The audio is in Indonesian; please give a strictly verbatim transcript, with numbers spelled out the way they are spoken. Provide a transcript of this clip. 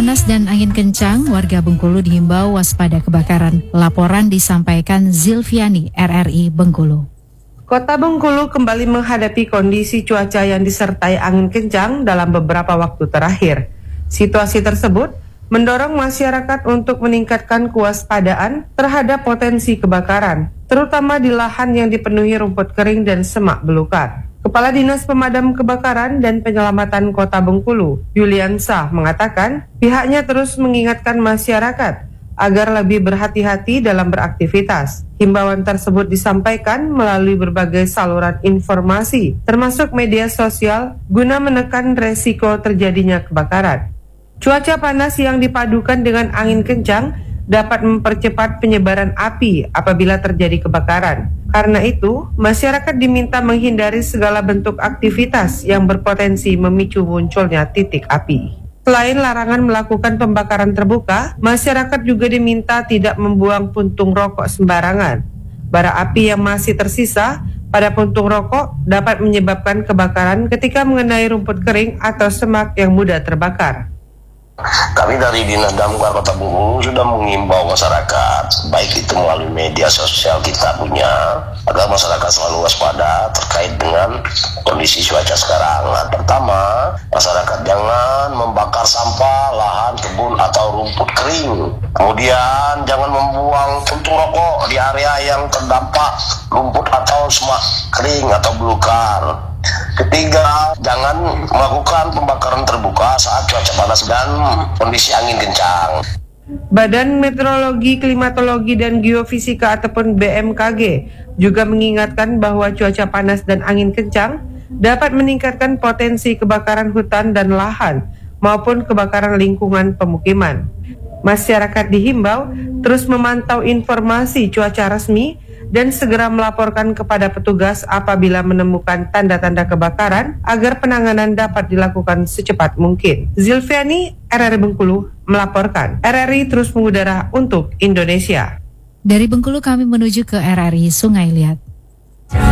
panas dan angin kencang, warga Bengkulu dihimbau waspada kebakaran. Laporan disampaikan Zilviani, R R I Bengkulu. Kota Bengkulu kembali menghadapi kondisi cuaca yang disertai angin kencang dalam beberapa waktu terakhir. Situasi tersebut mendorong masyarakat untuk meningkatkan kewaspadaan terhadap potensi kebakaran, terutama di lahan yang dipenuhi rumput kering dan semak belukar. Kepala Dinas Pemadam Kebakaran dan Penyelamatan Kota Bengkulu, Yuliansa, mengatakan pihaknya terus mengingatkan masyarakat agar lebih berhati-hati dalam beraktivitas. Himbauan tersebut disampaikan melalui berbagai saluran informasi, termasuk media sosial, guna menekan resiko terjadinya kebakaran. Cuaca panas yang dipadukan dengan angin kencang dapat mempercepat penyebaran api apabila terjadi kebakaran. Karena itu, masyarakat diminta menghindari segala bentuk aktivitas yang berpotensi memicu munculnya titik api. Selain larangan melakukan pembakaran terbuka, masyarakat juga diminta tidak membuang puntung rokok sembarangan. Bara api yang masih tersisa pada puntung rokok dapat menyebabkan kebakaran ketika mengenai rumput kering atau semak yang mudah terbakar. Kami dari Dinas Damkar Kota Bengkulu sudah mengimbau masyarakat, baik itu melalui media sosial kita punya, agar masyarakat selalu waspada terkait dengan kondisi cuaca sekarang. Nah, pertama, masyarakat jangan membakar sampah, lahan, kebun atau rumput kering. Kemudian jangan membuang puntung rokok di area yang terdampak rumput atau semak kering atau belukar. Ketiga, jangan melakukan pembakaran terbuka saat cuaca panas dan kondisi angin kencang. Badan Meteorologi, Klimatologi, dan Geofisika ataupun B M K G juga mengingatkan bahwa cuaca panas dan angin kencang dapat meningkatkan potensi kebakaran hutan dan lahan maupun kebakaran lingkungan pemukiman. Masyarakat dihimbau terus memantau informasi cuaca resmi dan segera melaporkan kepada petugas apabila menemukan tanda-tanda kebakaran agar penanganan dapat dilakukan secepat mungkin. Zilviani, R R I Bengkulu, melaporkan. R R I terus mengudara untuk Indonesia. Dari Bengkulu kami menuju ke R R I Sungai Liat.